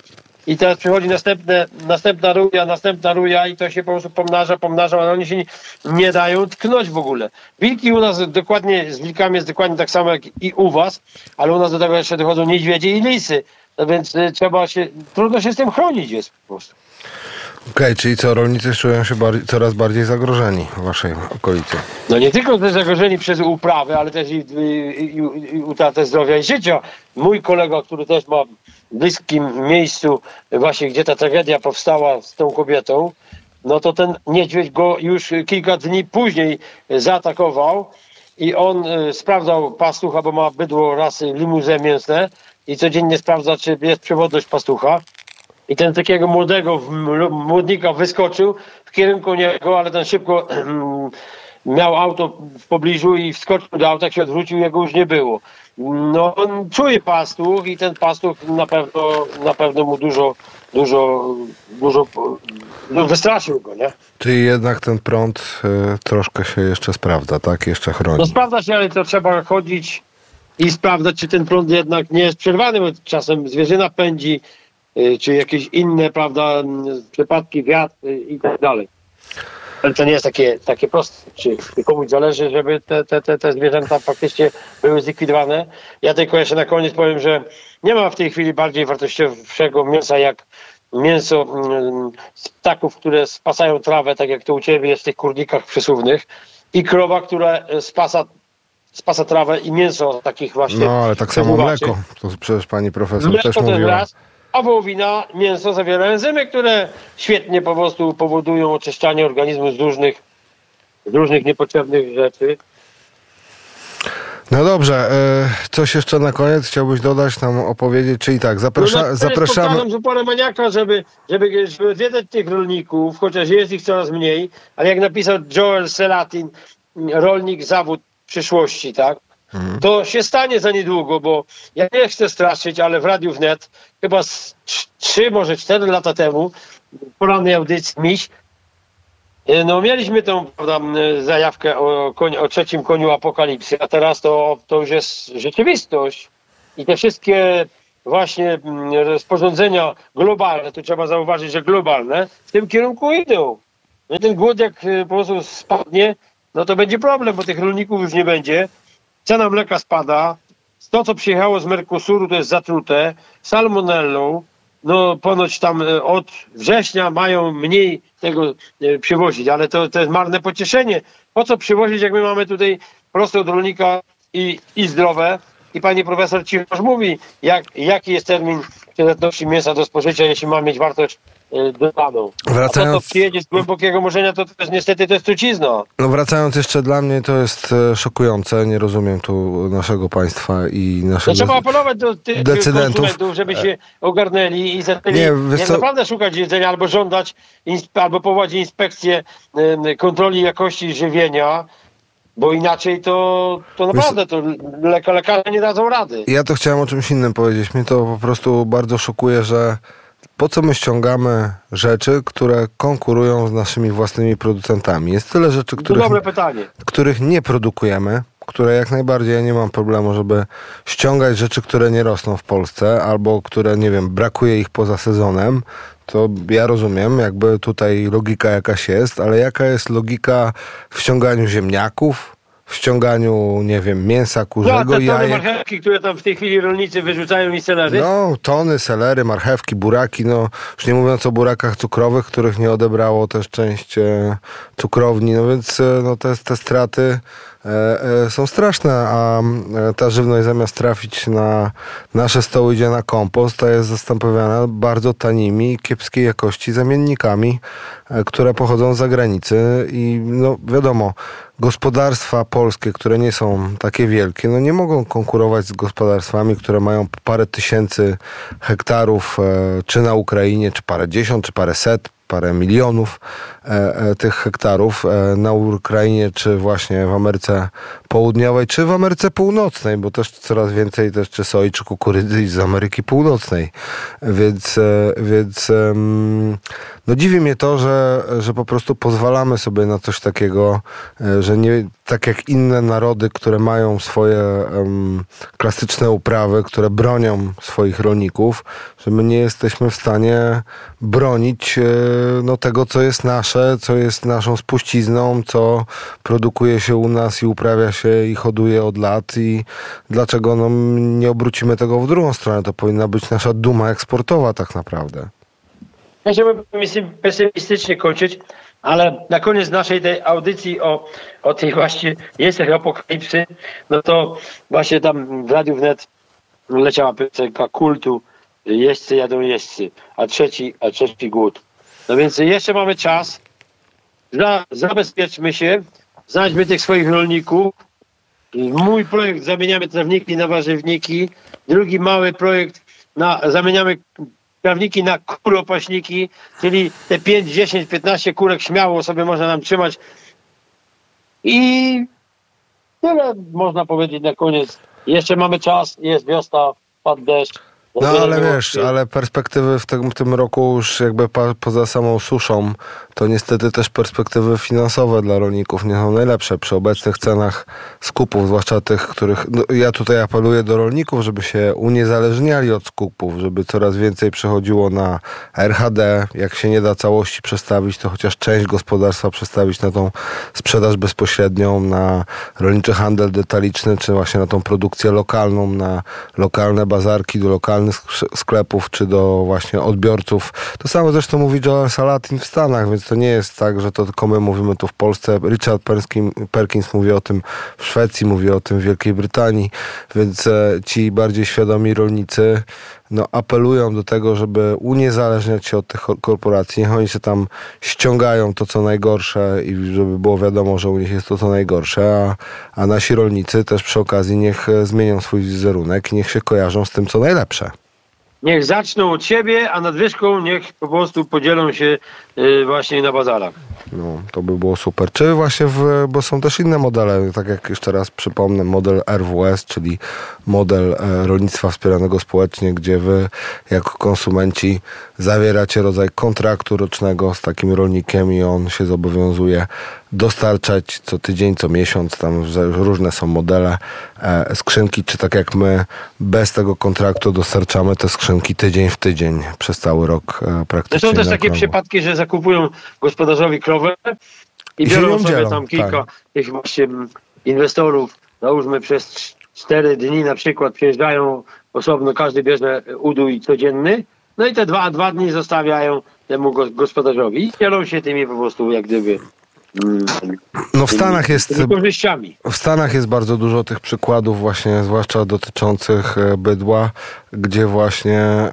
[SPEAKER 4] i teraz przychodzi następna ruja i to się po prostu pomnaża, ale oni się nie dają tknąć w ogóle. Wilki u nas dokładnie, z wilkami jest dokładnie tak samo jak i u was, ale u nas do tego jeszcze dochodzą niedźwiedzie i lisy, no więc trudno się z tym chronić jest po prostu.
[SPEAKER 3] Okej, czyli co, rolnicy czują się coraz bardziej zagrożeni w waszej okolicy?
[SPEAKER 4] No nie tylko też zagrożeni przez uprawy, ale też i utratę zdrowia i życia. Mój kolega, który też ma w bliskim miejscu właśnie, gdzie ta tragedia powstała z tą kobietą, no to ten niedźwiedź go już kilka dni później zaatakował i on sprawdzał pastucha, bo ma bydło rasy limuzę mięsne i codziennie sprawdza, czy jest przewodność pastucha. I ten takiego młodnika wyskoczył w kierunku niego, ale ten szybko miał auto w pobliżu i wskoczył do auta, jak się odwrócił, jego już nie było. No on czuje pastuch i ten pastuch na pewno mu dużo wystraszył go, nie?
[SPEAKER 3] Czyli jednak ten prąd troszkę się jeszcze sprawdza, tak? Jeszcze chroni.
[SPEAKER 4] No sprawdza się, ale to trzeba chodzić i sprawdzać, czy ten prąd jednak nie jest przerwany, bo czasem zwierzyna pędzi, czy jakieś inne, prawda, przypadki, wiatr i tak dalej. Ale to nie jest takie proste. Czy komuś zależy, żeby te zwierzęta faktycznie były zlikwidowane? Ja tylko jeszcze na koniec powiem, że nie ma w tej chwili bardziej wartościowego mięsa jak mięso z ptaków, które spasają trawę, tak jak to u ciebie jest w tych kurnikach przesuwnych, i krowa, która spasa trawę i mięso takich właśnie.
[SPEAKER 3] No ale tak samo mleko. To przecież pani profesor
[SPEAKER 4] mleko
[SPEAKER 3] też mówiła.
[SPEAKER 4] Raz, a wołowina, mięso zawiera enzymy, które świetnie po prostu powodują oczyszczanie organizmu z różnych niepotrzebnych rzeczy.
[SPEAKER 3] No dobrze, coś jeszcze na koniec chciałbyś dodać, nam opowiedzieć, czyli tak, zapraszamy.
[SPEAKER 4] Powtarzam z uporem maniaka, żeby odwiedzać tych rolników, chociaż jest ich coraz mniej, ale jak napisał Joel Salatin, rolnik, zawód przyszłości, tak? To się stanie za niedługo, bo ja nie chcę straszyć, ale w Radiu Wnet chyba 3, może 4 lata temu w porannej audycji Miś, no mieliśmy tą, prawda, zajawkę o trzecim koniu apokalipsy, a teraz to już jest rzeczywistość i te wszystkie właśnie rozporządzenia globalne, tu trzeba zauważyć, że globalne, w tym kierunku idą. No i ten głód jak po prostu spadnie, no to będzie problem, bo tych rolników już nie będzie. Cena mleka spada. To, co przyjechało z Mercosuru, to jest zatrute salmonellą. No ponoć tam od września mają mniej tego przywozić, ale to jest marne pocieszenie. Po co przywozić, jak my mamy tutaj prosto od rolnika i zdrowe? I pani profesor Cichosz mówi, jaki jest termin przydatności mięsa do spożycia, jeśli ma mieć wartość dodaną. A to przyjedzie z głębokiego morzenia, to też niestety to jest trucizna.
[SPEAKER 3] No wracając jeszcze, dla mnie to jest szokujące. Nie rozumiem tu naszego państwa i naszych
[SPEAKER 4] trzeba apelować do tych konsumentów, żeby się ogarnęli i zaczęli naprawdę szukać jedzenia, albo żądać, albo powołać inspekcję kontroli jakości żywienia, bo inaczej to naprawdę to lekarze nie dadzą rady.
[SPEAKER 3] Ja to chciałem o czymś innym powiedzieć. Mnie to po prostu bardzo szokuje, że po co my ściągamy rzeczy, które konkurują z naszymi własnymi producentami? Jest tyle rzeczy, których nie produkujemy, które jak najbardziej ja nie mam problemu, żeby ściągać rzeczy, które nie rosną w Polsce albo które, nie wiem, brakuje ich poza sezonem. To ja rozumiem, jakby tutaj logika jakaś jest, ale jaka jest logika w ściąganiu ziemniaków, w ściąganiu, nie wiem, mięsa kurzego,
[SPEAKER 4] jajek. Marchewki, które tam w tej chwili rolnicy wyrzucają i selery.
[SPEAKER 3] No, tony, selery, marchewki, buraki, no już nie mówiąc o burakach cukrowych, których nie odebrało też część cukrowni, no więc no, te straty są straszne, a ta żywność zamiast trafić na nasze stoły idzie na kompost, a jest zastępowana bardzo tanimi, kiepskiej jakości zamiennikami, które pochodzą z zagranicy i no wiadomo, gospodarstwa polskie, które nie są takie wielkie, no nie mogą konkurować z gospodarstwami, które mają parę tysięcy hektarów, czy na Ukrainie, czy parędziesiąt, czy paręset, parę milionów tych hektarów na Ukrainie, czy właśnie w Ameryce Południowej, czy w Ameryce Północnej, bo też coraz więcej też czy soi, czy kukurydzy z Ameryki Północnej. Więc no dziwi mnie to, że po prostu pozwalamy sobie na coś takiego, że nie tak jak inne narody, które mają swoje klasyczne uprawy, które bronią swoich rolników, że my nie jesteśmy w stanie bronić tego, co jest nasze, co jest naszą spuścizną, co produkuje się u nas i uprawia się i hoduje od lat i dlaczego nie obrócimy tego w drugą stronę. To powinna być nasza duma eksportowa tak naprawdę.
[SPEAKER 4] Ja chciałbym pesymistycznie kończyć, ale na koniec naszej tej audycji o tej właśnie jeźdźcach apokalipsy, no to właśnie tam w Radiu Wnet leciała piosenka kultu, jeźdźcy jadą jeźdźcy, a trzeci głód. No więc jeszcze mamy czas, zabezpieczmy się, znajdźmy tych swoich rolników. Mój projekt zamieniamy trawniki na warzywniki, drugi mały projekt zamieniamy trawniki na kuropaśniki, czyli te 5, 10, 15 kurek śmiało sobie można nam trzymać. I tyle można powiedzieć na koniec. Jeszcze mamy czas, jest wiosna, padł deszcz.
[SPEAKER 3] No ale wiesz, ale perspektywy w tym roku już jakby poza samą suszą, to niestety też perspektywy finansowe dla rolników nie są najlepsze przy obecnych cenach skupów, zwłaszcza tych, których... No, ja tutaj apeluję do rolników, żeby się uniezależniali od skupów, żeby coraz więcej przechodziło na RHD. Jak się nie da całości przestawić, to chociaż część gospodarstwa przestawić na tą sprzedaż bezpośrednią, na rolniczy handel detaliczny, czy właśnie na tą produkcję lokalną, na lokalne bazarki, do lokalnych sklepów, czy do właśnie odbiorców. To samo zresztą mówi Joel Salatin w Stanach, więc to nie jest tak, że to tylko my mówimy tu w Polsce. Richard Perkins mówi o tym w Szwecji, mówi o tym w Wielkiej Brytanii, więc ci bardziej świadomi rolnicy apelują do tego, żeby uniezależniać się od tych korporacji. Niech oni się tam ściągają to, co najgorsze i żeby było wiadomo, że u nich jest to, co najgorsze, a nasi rolnicy też przy okazji niech zmienią swój wizerunek i niech się kojarzą z tym, co najlepsze.
[SPEAKER 4] Niech zaczną od siebie, a nadwyżką niech po prostu podzielą się właśnie na bazarach.
[SPEAKER 3] No, to by było super. Czy właśnie, bo są też inne modele, tak jak jeszcze raz przypomnę, model RWS, czyli model rolnictwa wspieranego społecznie, gdzie wy jako konsumenci zawieracie rodzaj kontraktu rocznego z takim rolnikiem i on się zobowiązuje dostarczać co tydzień, co miesiąc, tam różne są modele skrzynki, czy tak jak my bez tego kontraktu dostarczamy te skrzynki tydzień w tydzień przez cały rok praktycznie.
[SPEAKER 4] Są też takie przypadki, że zakupują gospodarzowi krowę i biorą sobie dzielą, tam kilka tych właśnie inwestorów, załóżmy przez 4 dni na przykład przyjeżdżają osobno, każdy bierze udój codzienny, no i te dwa dni zostawiają temu gospodarzowi i dzielą się tymi po prostu jak gdyby
[SPEAKER 3] w Stanach
[SPEAKER 4] korzyściami.
[SPEAKER 3] W Stanach jest bardzo dużo tych przykładów właśnie, zwłaszcza dotyczących bydła, gdzie właśnie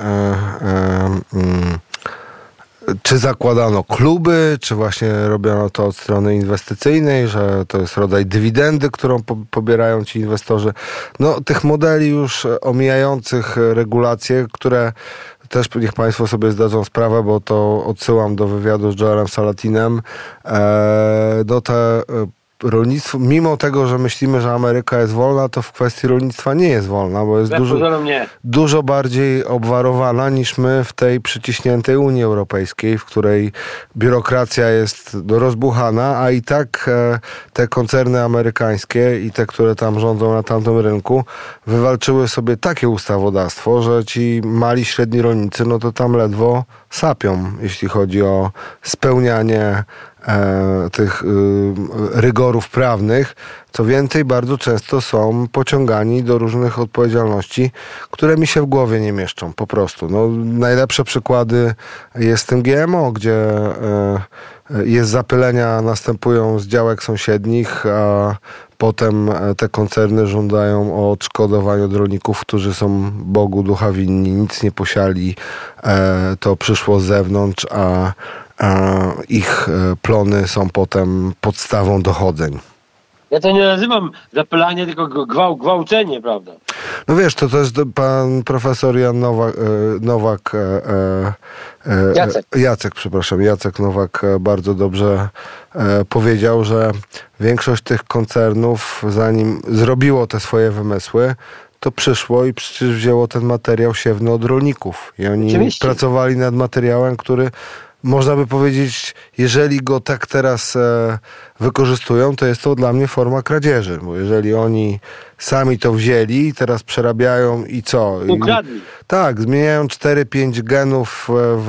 [SPEAKER 3] czy zakładano kluby, czy właśnie robiono to od strony inwestycyjnej, że to jest rodzaj dywidendy, którą pobierają ci inwestorzy. Tych modeli już omijających regulacje, które też niech Państwo sobie zdadzą sprawę, bo to odsyłam do wywiadu z Joelem Salatinem. Rolnictwo, mimo tego, że myślimy, że Ameryka jest wolna, to w kwestii rolnictwa nie jest wolna, bo jest dużo bardziej obwarowana niż my w tej przyciśniętej Unii Europejskiej, w której biurokracja jest rozbuchana, a i tak te koncerny amerykańskie i te, które tam rządzą na tamtym rynku, wywalczyły sobie takie ustawodawstwo, że ci mali, średni rolnicy, to tam ledwo sapią, jeśli chodzi o spełnianie tych rygorów prawnych. Co więcej, bardzo często są pociągani do różnych odpowiedzialności, które mi się w głowie nie mieszczą, po prostu. Najlepsze przykłady jest w tym GMO, gdzie jest zapylenia, następują z działek sąsiednich, a potem te koncerny żądają o odszkodowaniu od rolników, którzy są Bogu ducha winni, nic nie posiali, to przyszło z zewnątrz, a ich plony są potem podstawą dochodzeń.
[SPEAKER 4] Ja to nie nazywam zapylanie, tylko gwałcenie, prawda?
[SPEAKER 3] No wiesz, to jest pan profesor Jan Nowak, Jacek Nowak bardzo dobrze powiedział, że większość tych koncernów, zanim zrobiło te swoje wymysły, to przyszło i przecież wzięło ten materiał siewny od rolników. I oni
[SPEAKER 4] Oczywiście.
[SPEAKER 3] pracowali nad materiałem, który można by powiedzieć, jeżeli go tak teraz wykorzystują, to jest to dla mnie forma kradzieży. Bo jeżeli oni sami to wzięli, teraz przerabiają i co?
[SPEAKER 4] Ukradli.
[SPEAKER 3] Tak, zmieniają 4-5 genów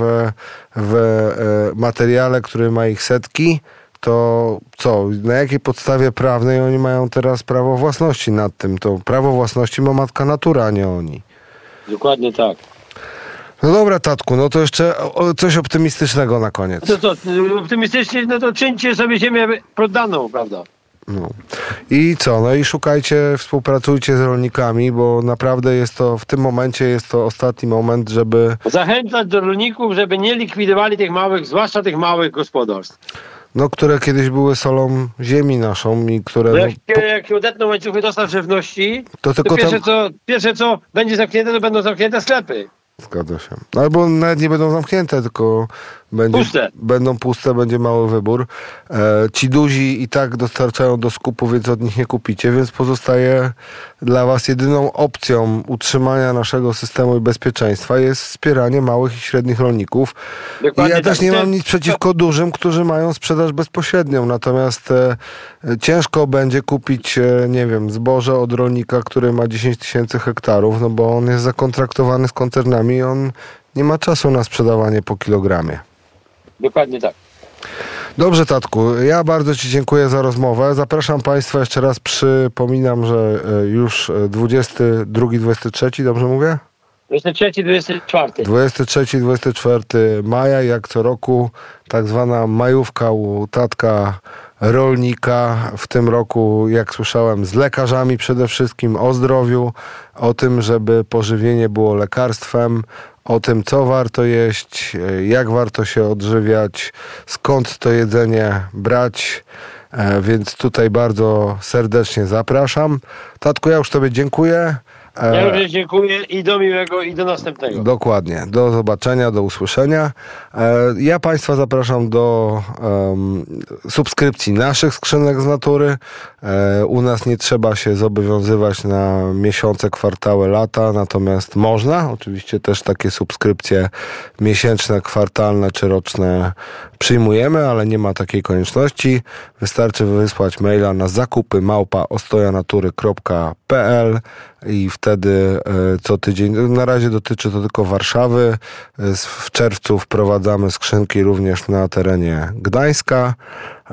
[SPEAKER 3] w materiale, który ma ich setki, to co? Na jakiej podstawie prawnej oni mają teraz prawo własności nad tym? To prawo własności ma matka natura, a nie oni.
[SPEAKER 4] Dokładnie tak.
[SPEAKER 3] No dobra, tatku, no to jeszcze coś optymistycznego na koniec.
[SPEAKER 4] To co, optymistycznie, no to czyńcie sobie ziemię poddaną, prawda?
[SPEAKER 3] No. I co? No i szukajcie, współpracujcie z rolnikami, bo naprawdę w tym momencie jest to ostatni moment, żeby...
[SPEAKER 4] Zachęcać do rolników, żeby nie likwidowali tych małych, zwłaszcza tych małych gospodarstw.
[SPEAKER 3] No, które kiedyś były solą ziemi naszą i które...
[SPEAKER 4] No jak się odetną łańcuchy dostaw żywności,
[SPEAKER 3] to tylko
[SPEAKER 4] pierwsze co będzie zamknięte, to będą zamknięte sklepy.
[SPEAKER 3] Zgadza się. Albo nawet nie będą zamknięte, tylko będą puste, będzie mały wybór. Ci duzi i tak dostarczają do skupu, więc od nich nie kupicie, więc pozostaje dla was jedyną opcją utrzymania naszego systemu i bezpieczeństwa jest wspieranie małych i średnich rolników.
[SPEAKER 4] Dokładnie
[SPEAKER 3] I ja też
[SPEAKER 4] tak.
[SPEAKER 3] nie mam nic przeciwko dużym, którzy mają sprzedaż bezpośrednią, natomiast ciężko będzie kupić, nie wiem, zboże od rolnika, który ma 10 000 hektarów, no bo on jest zakontraktowany z koncernami i on nie ma czasu na sprzedawanie po kilogramie.
[SPEAKER 4] Dokładnie tak.
[SPEAKER 3] Dobrze, tatku, ja bardzo ci dziękuję za rozmowę. Zapraszam państwa jeszcze raz, przypominam, że już 22-23, dobrze mówię?
[SPEAKER 4] 23-24.
[SPEAKER 3] 23-24 maja, jak co roku, tak zwana majówka u tatka rolnika. W tym roku, jak słyszałem, z lekarzami przede wszystkim o zdrowiu, o tym, żeby pożywienie było lekarstwem, o tym, co warto jeść, jak warto się odżywiać, skąd to jedzenie brać, więc tutaj bardzo serdecznie zapraszam. Tatku, ja już tobie dziękuję.
[SPEAKER 4] Ja również dziękuję i do miłego i do następnego.
[SPEAKER 3] Dokładnie. Do zobaczenia, do usłyszenia. Ja państwa zapraszam do subskrypcji naszych skrzynek z natury. U nas nie trzeba się zobowiązywać na miesiące, kwartały, lata, natomiast można. Oczywiście też takie subskrypcje miesięczne, kwartalne czy roczne przyjmujemy, ale nie ma takiej konieczności. Wystarczy wysłać maila na zakupy@ostojanatury.pl i wtedy co tydzień, na razie dotyczy to tylko Warszawy, w czerwcu wprowadzamy skrzynki również na terenie Gdańska.